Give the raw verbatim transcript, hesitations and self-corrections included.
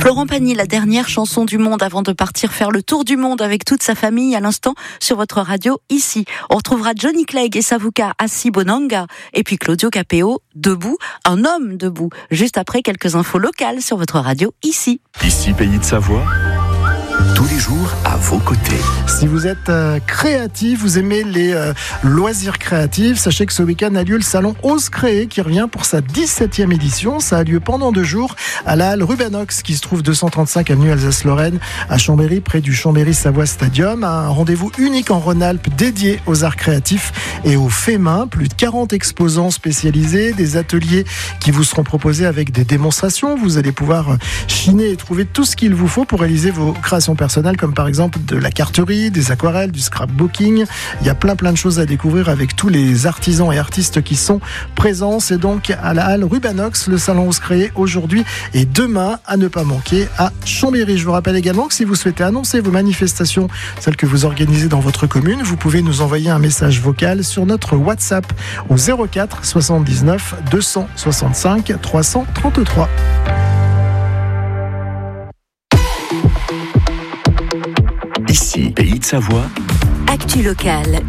Florent Pagny, la dernière chanson du monde avant de partir faire le tour du monde avec toute sa famille à l'instant sur votre radio ici. On retrouvera Johnny Clegg et Savuka Assi Bonanga et puis Claudio Capéo debout, un homme debout, juste après quelques infos locales sur votre radio ici. Ici, Pays de Savoie. Tous les jours à vos côtés. Si vous êtes euh, créatif, vous aimez les euh, loisirs créatifs, sachez que ce week-end a lieu le salon Ose Créer qui revient pour sa dix-septième édition. Ça a lieu pendant deux jours à la halle Rubanox qui se trouve deux cent trente-cinq avenue Alsace-Lorraine à Chambéry, près du Chambéry-Savoie Stadium. Un rendez-vous unique en Rhône-Alpes dédié aux arts créatifs et aux faits main. Plus de quarante exposants spécialisés, des ateliers qui vous seront proposés avec des démonstrations. Vous allez pouvoir chiner et trouver tout ce qu'il vous faut pour réaliser vos créations personnelles, comme par exemple de la carterie, des aquarelles, du scrapbooking. Il y a plein plein de choses à découvrir avec tous les artisans et artistes qui sont présents. C'est donc à la halle Rubanox, le salon Ose Créer aujourd'hui et demain à ne pas manquer à Chambéry. Je vous rappelle également que si vous souhaitez annoncer vos manifestations, celles que vous organisez dans votre commune, vous pouvez nous envoyer un message vocal sur notre WhatsApp au zéro quatre soixante-dix-neuf deux cent soixante-cinq trois cent trente-trois. Ici, Pays de Savoie. Actu locale,